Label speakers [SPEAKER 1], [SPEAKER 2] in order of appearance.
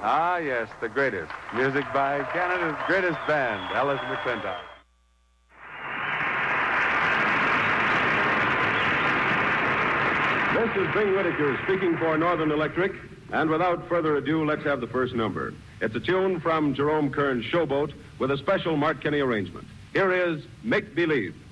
[SPEAKER 1] Ah, yes, the greatest. Music by Canada's greatest band, Ellis McClintock.
[SPEAKER 2] This is Bing Whitaker speaking for Northern Electric. And without further ado, let's have the first number. It's a tune from Jerome Kern's Showboat with a special Mark Kenny arrangement. Here is Make Believe.